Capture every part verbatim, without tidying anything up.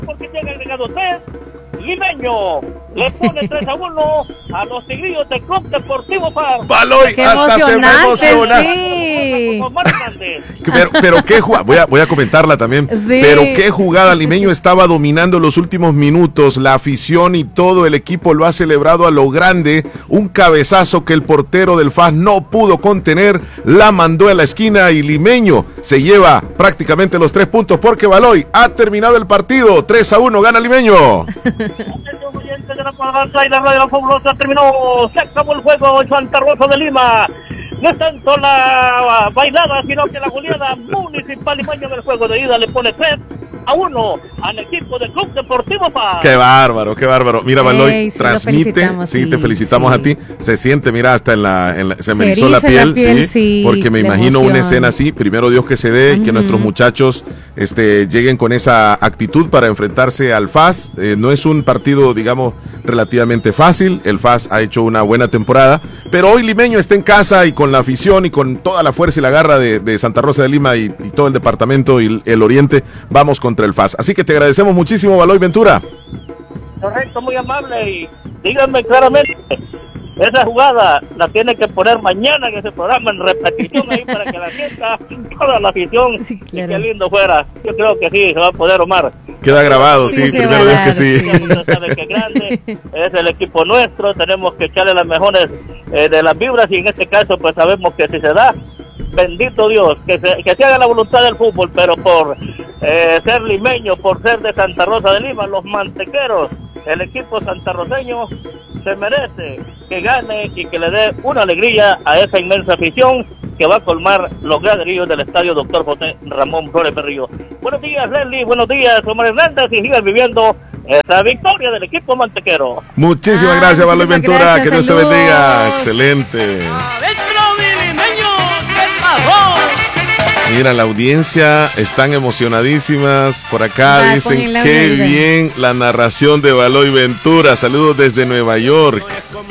porque llega agregado tres. Limeño le pone tres a uno a los Tigrillos del Club Deportivo Faz. Baloy, qué hasta se me emociona. Sí. Pero, pero qué jugada, voy a, voy a comentarla también. Sí. Pero qué jugada, Limeño estaba dominando los últimos minutos, la afición y todo el equipo lo ha celebrado a lo grande. Un cabezazo que el portero del Faz no pudo contener, la mandó a la esquina y Limeño se lleva prácticamente los tres puntos porque Baloy ha terminado el partido. tres a uno, gana Limeño. De la cuadranza y la radio fabulosa terminó, se acabó el juego en Santa Rosa de Lima. No es tanto la bailada, sino que la goleada Municipal Limeño del juego de ida le pone tres a uno al equipo del Club Deportivo Faz. Qué bárbaro, qué bárbaro. Mira, Baloy, Ey, sí, transmite, sí, sí, te felicitamos sí. a ti. Se siente, mira, hasta en la, en la se me Se erizó la eriza piel, la piel, sí, sí, porque me la imagino emoción. una escena así. Primero Dios que se dé, Uh-huh. que nuestros muchachos este, lleguen con esa actitud para enfrentarse al Faz. Eh, no es un partido, digamos, relativamente fácil. El Faz ha hecho una buena temporada, pero hoy Limeño está en casa y con la afición y con toda la fuerza y la garra de, de Santa Rosa de Lima y, y todo el departamento y el, el oriente, vamos contra el Faz. Así que te agradecemos muchísimo, Baloy Ventura. Correcto, muy amable. Y díganme claramente, esa jugada la tiene que poner mañana en ese programa en repetición ahí para que la sienta toda la afición. Sí, claro. Y qué lindo fuera. Yo creo que sí, se va a poder, Omar. Queda grabado, sí, Sí, se primero va a Dios dar, que sí. sí. Usted sabe que grande es el equipo nuestro, tenemos que echarle las mejores eh, de las vibras y en este caso pues sabemos que si se da, bendito Dios, que se, que se haga la voluntad del fútbol, pero por eh, ser limeño, por ser de Santa Rosa de Lima, los mantequeros, el equipo santarroseño se merece que gane y que le dé una alegría a esa inmensa afición que va a colmar los graderíos del estadio Doctor José Ramón Flores Berrío. Buenos días, Leslie, buenos días, Omar Hernández, y sigan viviendo esa victoria del equipo mantequero. Muchísimas Ah, gracias, Baloy muchísimas Ventura, gracias, que Dios te saludos. bendiga. Excelente. ¡Adentro, mi limeño! ¿Qué pasó? Mira, la audiencia están emocionadísimas. Por acá Va, dicen ponle la qué vida. bien la narración de Baloy Ventura. Saludos desde Nueva York.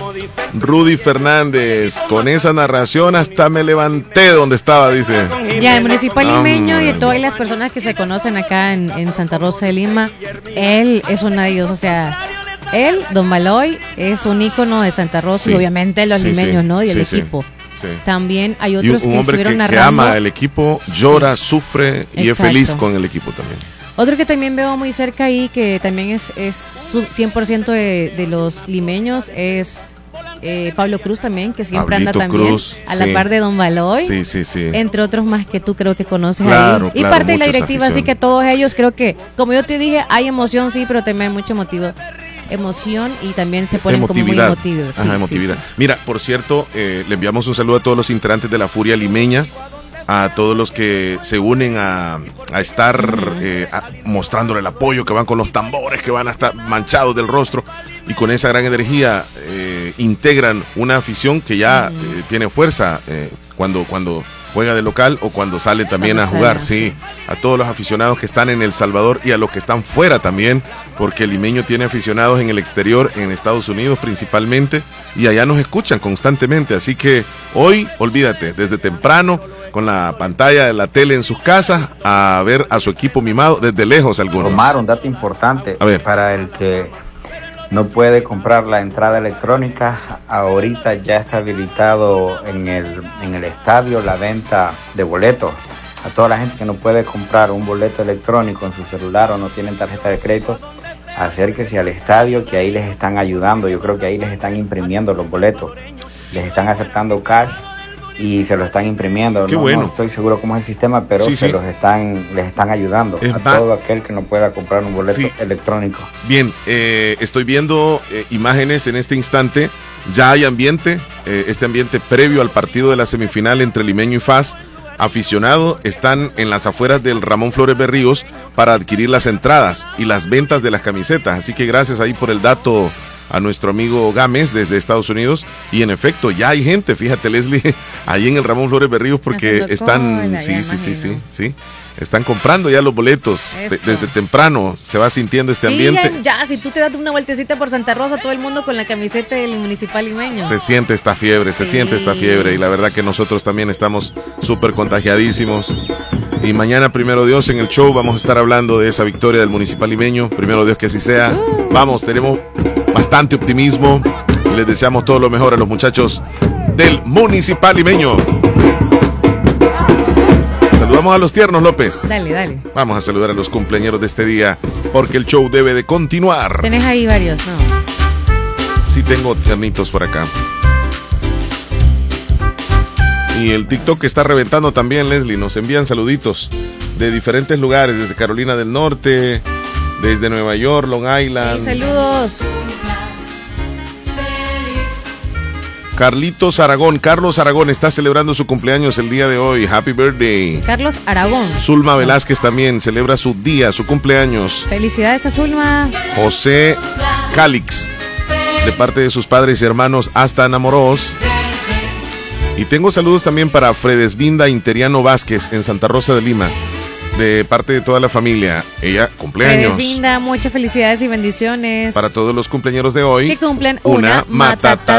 Rudy Fernández, con esa narración hasta me levanté de donde estaba, dice. Ya, el municipal limeño y Hombre. de todas las personas que se conocen acá en, en Santa Rosa de Lima, él es uno de ellos, o sea, él, Don Baloy, es un ícono de Santa Rosa Sí. y obviamente los Sí, limeños, sí. ¿no? Y el Sí, sí. equipo. Sí. También hay Y un, otros un que hombre que, estuvieron que narrando. ama el equipo, llora, sufre y es Exacto. feliz con el equipo también. Otro que también veo muy cerca ahí, que también es, es su cien por ciento de, de los limeños, es eh, Pablo Cruz también, que siempre Pablito anda también Cruz, a la sí. par de Don Baloy. Sí, sí, sí. Entre otros más que tú creo que conoces Claro, ahí. Y claro, parte de la muchas directiva, así aficiones. que todos ellos creo que, como yo te dije, hay emoción, sí, pero también hay mucho motivo. Emoción y también se ponen como muy emotivos. Sí, Ajá, sí, emotividad. sí. Mira, por cierto, eh, le enviamos un saludo a todos los integrantes de la Furia Limeña, a todos los que se unen a, a estar Uh-huh. eh, a- mostrándole el apoyo, que van con los tambores, que van hasta manchados del rostro y con esa gran energía eh, integran una afición que ya Uh-huh. eh, tiene fuerza eh, cuando, cuando juega de local o cuando sale también Cuando a jugar. sale, Sí, sí. a todos los aficionados que están en El Salvador y a los que están fuera también, porque el limeño tiene aficionados en el exterior, en Estados Unidos principalmente, y allá nos escuchan constantemente. Así que hoy, olvídate, desde temprano, con la pantalla de la tele en sus casas, a ver a su equipo mimado desde lejos algunos. Omar, un dato importante A ver. para el que no puede comprar la entrada electrónica, ahorita ya está habilitado en el, en el estadio la venta de boletos. A toda la gente que no puede comprar un boleto electrónico en su celular o no tienen tarjeta de crédito, acérquese al estadio, que ahí les están ayudando. Yo creo que ahí les están imprimiendo los boletos, les están aceptando cash y se lo están imprimiendo. Qué no, bueno. no estoy seguro cómo es el sistema, pero Sí, se sí. los están, les están ayudando Es a más- todo aquel que no pueda comprar un boleto Sí. electrónico. Bien, eh, estoy viendo eh, imágenes en este instante. Ya hay ambiente, eh, este ambiente previo al partido de la semifinal entre Limeño y Faz. Aficionados están en las afueras del Ramón Flores Berríos para adquirir las entradas y las ventas de las camisetas. Así que gracias ahí por el dato a nuestro amigo Gámez desde Estados Unidos. Y en efecto, ya hay gente, fíjate, Leslie, ahí en el Ramón Flores Berríos porque Haciendo están, cola, sí, ya sí, sí, sí, imagino. sí, están comprando ya los boletos. De- Eso. desde temprano se va sintiendo este Sí, ambiente. ya, ya, si tú te das una vueltecita por Santa Rosa, todo el mundo con la camiseta del municipal limeño. Se siente esta fiebre, se Sí. siente esta fiebre y la verdad que nosotros también estamos súper contagiadísimos. Y mañana, primero Dios, en el show vamos a estar hablando de esa victoria del Municipal Limeño. Primero Dios que así sea. Vamos, tenemos bastante optimismo y les deseamos todo lo mejor a los muchachos del Municipal Limeño. Saludamos a los tiernos, López. Dale, dale. Vamos a saludar a los cumpleañeros de este día porque el show debe de continuar. Tenés ahí varios, ¿no? Sí, tengo tiernitos por acá. Y el TikTok está reventando también, Leslie. Nos envían saluditos de diferentes lugares, desde Carolina del Norte, desde Nueva York, Long Island. Sí, saludos. Carlitos Aragón, Carlos Aragón está celebrando su cumpleaños el día de hoy. Happy birthday. Carlos Aragón. Zulma Velázquez también celebra su día, su cumpleaños. Felicidades a Zulma. José Calix, de parte de sus padres y hermanos hasta Enamoros. Y tengo saludos también para Fredesvinda Interiano Vázquez en Santa Rosa de Lima, de parte de toda la familia. Ella, cumpleaños. Fredesvinda, muchas felicidades y bendiciones. Para todos los cumpleaños de hoy. Que cumplen una una matata